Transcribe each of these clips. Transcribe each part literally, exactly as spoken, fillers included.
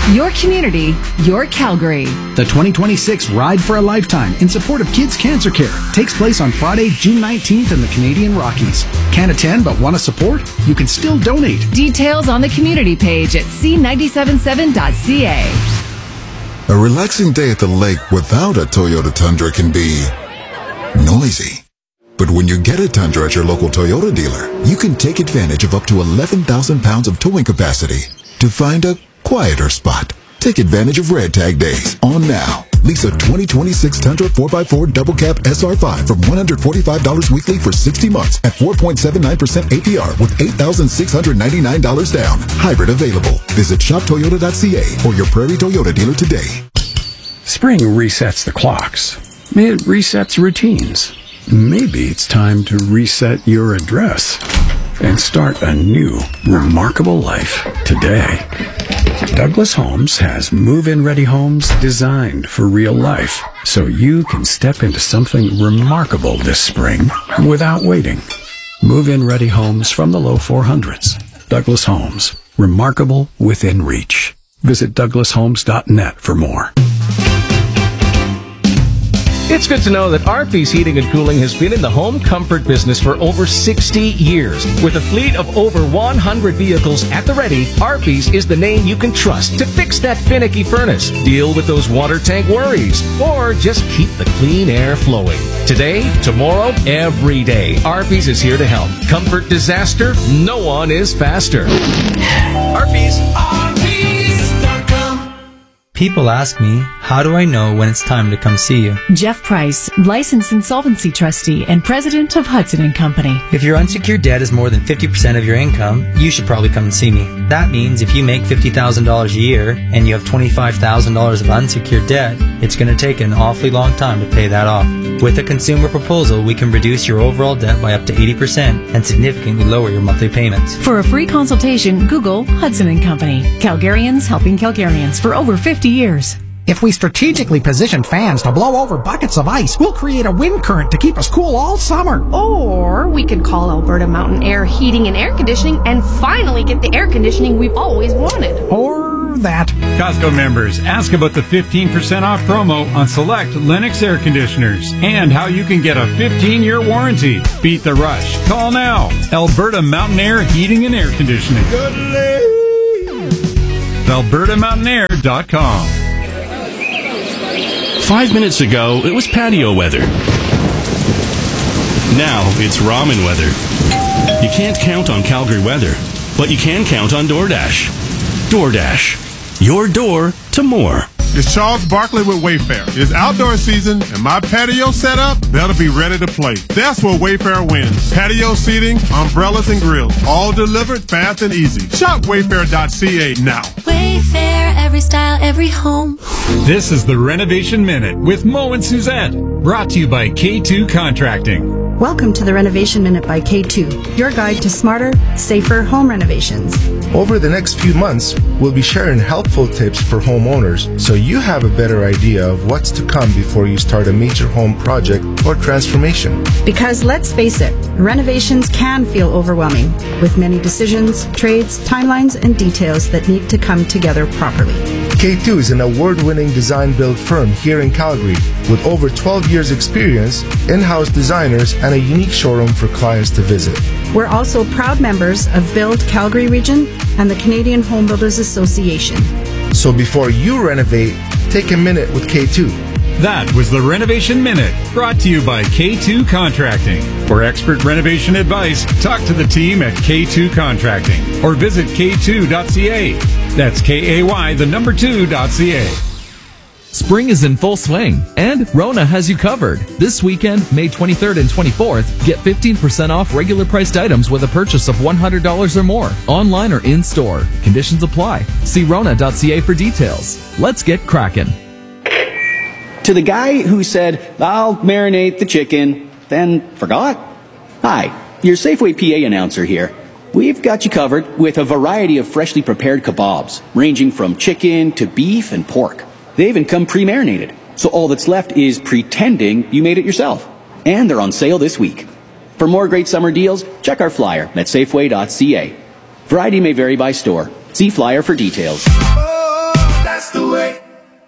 Your community, your Calgary. The twenty twenty-six Ride for a Lifetime in support of Kids Cancer Care takes place on Friday, June nineteenth in the Canadian Rockies. Can't attend but want to support? You can still donate. Details on the community page at c nine seven seven dot c a. A relaxing day at the lake without a Toyota Tundra can be noisy. But when you get a Tundra at your local Toyota dealer, you can take advantage of up to eleven thousand pounds of towing capacity to find a quieter spot. Take advantage of Red Tag Days on now. Lease a twenty twenty-six Tundra four by four Double Cab S R five from one hundred forty-five dollars weekly for sixty months at four point seven nine percent A P R with eight thousand six hundred ninety-nine dollars down. Hybrid available. Visit shop toyota dot c a or your Prairie Toyota dealer today. Spring resets the clocks. It resets routines. Maybe it's time to reset your address and start a new, remarkable life today. Douglas Homes has move-in ready homes designed for real life, so you can step into something remarkable this spring without waiting. Move-in ready homes from the low four hundreds. Douglas Homes, remarkable within reach. Visit douglas homes dot net for more. It's good to know that Arby's Heating and Cooling has been in the home comfort business for over sixty years. With a fleet of over one hundred vehicles at the ready, Arby's is the name you can trust to fix that finicky furnace, deal with those water tank worries, or just keep the clean air flowing. Today, tomorrow, every day, Arby's is here to help. Comfort disaster, no one is faster. Arby's. People ask me, how do I know when it's time to come see you? Jeff Price, licensed insolvency trustee and president of Hudson and Company. If your unsecured debt is more than fifty percent of your income, you should probably come and see me. That means if you make fifty thousand dollars a year and you have twenty-five thousand dollars of unsecured debt, it's going to take an awfully long time to pay that off. With a consumer proposal, we can reduce your overall debt by up to eighty percent and significantly lower your monthly payments. For a free consultation, Google Hudson and Company. Calgarians helping Calgarians for over fifty years. If we strategically position fans to blow over buckets of ice, we'll create a wind current to keep us cool all summer. Or we could call Alberta Mountain Air Heating and Air Conditioning and finally get the air conditioning we've always wanted. Or that. Costco members, ask about the fifteen percent off promo on select Lennox air conditioners and how you can get a fifteen-year warranty. Beat the rush. Call now. Alberta Mountain Air Heating and Air Conditioning. alberta mountain air dot com. Five minutes ago, it was patio weather. Now it's ramen weather. You can't count on Calgary weather, but you can count on DoorDash. DoorDash, your door to more. It's Charles Barkley with Wayfair. It's outdoor season, and my patio setup better be ready to play. That's where Wayfair wins. Patio seating, umbrellas, and grills. All delivered fast and easy. Shop wayfair dot c a now. Wayfair, every style, every home. This is the Renovation Minute with Mo and Suzette. Brought to you by K two Contracting. Welcome to the Renovation Minute by K two, your guide to smarter, safer home renovations. Over the next few months, we'll be sharing helpful tips for homeowners so you have a better idea of what's to come before you start a major home project or transformation. Because let's face it, renovations can feel overwhelming with many decisions, trades, timelines, and details that need to come together properly. K two is an award-winning design-build firm here in Calgary with over twelve years experience, in-house designers, and a unique showroom for clients to visit. We're also proud members of Build Calgary Region and the Canadian Home Builders Association. So before you renovate, take a minute with K two. That was the Renovation Minute, brought to you by K two Contracting. For expert renovation advice, talk to the team at K two Contracting or visit k two dot c a. That's K A Y, the number two, dot C A. Spring is in full swing, and Rona has you covered. This weekend, May twenty-third and twenty-fourth, get fifteen percent off regular priced items with a purchase of one hundred dollars or more, online or in-store. Conditions apply. See rona dot c a for details. Let's get cracking. To the guy who said, I'll marinate the chicken, then forgot. Hi, your Safeway P A announcer here. We've got you covered with a variety of freshly prepared kebabs, ranging from chicken to beef and pork. They even come pre-marinated, so all that's left is pretending you made it yourself. And they're on sale this week. For more great summer deals, check our flyer at safeway dot c a. Variety may vary by store. See flyer for details. that's the way.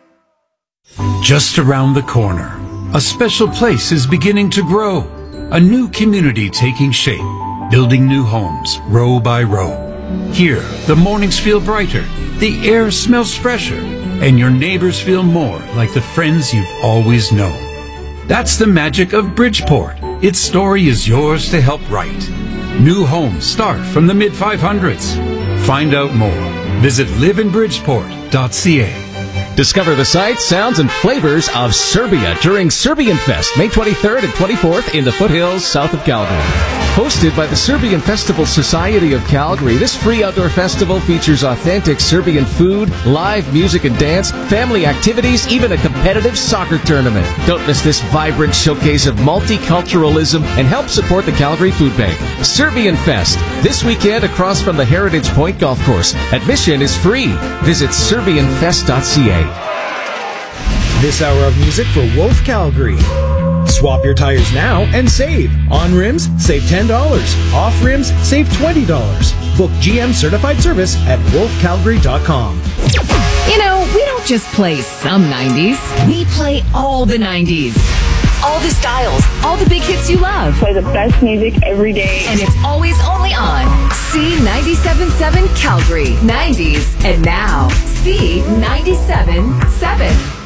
Just around the corner, a special place is beginning to grow. A new community taking shape, building new homes row by row. Here, the mornings feel brighter, the air smells fresher, and your neighbors feel more like the friends you've always known. That's the magic of Bridgeport. Its story is yours to help write. New homes start from the mid five hundreds. Find out more. Visit live in bridgeport dot c a. Discover the sights, sounds, and flavors of Serbia during Serbian Fest, May twenty-third and twenty-fourth in the foothills south of Calgary. Hosted by the Serbian Festival Society of Calgary, this free outdoor festival features authentic Serbian food, live music and dance, family activities, even a competitive soccer tournament. Don't miss this vibrant showcase of multiculturalism and help support the Calgary Food Bank. Serbian Fest, this weekend across from the Heritage Point Golf Course. Admission is free. Visit serbian fest dot c a. This hour of music for Wolf Calgary. Swap your tires now and save. On rims, save ten dollars. Off rims, save twenty dollars. Book G M certified service at wolf calgary dot com. You know, we don't just play some nineties. We play all the nineties. All the styles, all the big hits you love. Play the best music every day. And it's always only on C ninety-seven point seven Calgary. nineties. And now, C ninety-seven point seven.